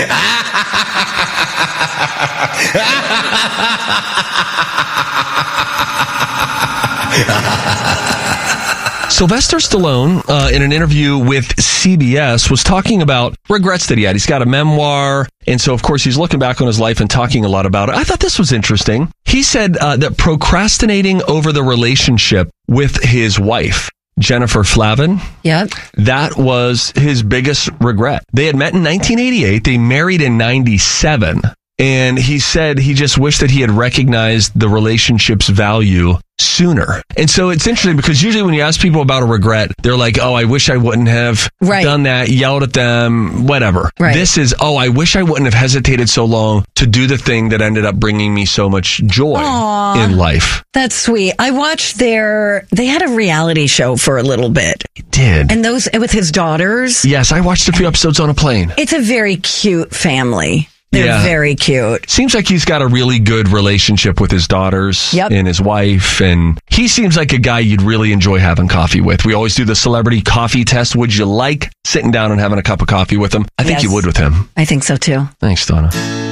Sylvester Stallone, in an interview with CBS, was talking about regrets that he had. He's got a memoir, and so, of course, he's looking back on his life and talking a lot about it. I thought this was interesting. He said that procrastinating over the relationship with his wife, Jennifer Flavin, that was his biggest regret. They had met in 1988. They married in 97. And he said he just wished that he had recognized the relationship's value sooner. And so it's interesting because usually when you ask people about a regret, they're like, oh, I wish I wouldn't have done that, yelled at them, whatever. Right. This is, oh, I wish I wouldn't have hesitated so long to do the thing that ended up bringing me so much joy in life. That's sweet. I watched they had a reality show for a little bit. It did. And those with his daughters. Yes, I watched a few episodes on a plane. It's a very cute family. They're very cute. Seems like he's got a really good relationship with his daughters and his wife. And he seems like a guy you'd really enjoy having coffee with. We always do the celebrity coffee test. Would you like sitting down and having a cup of coffee with him? I think you would with him. I think so too. Thanks, Donna.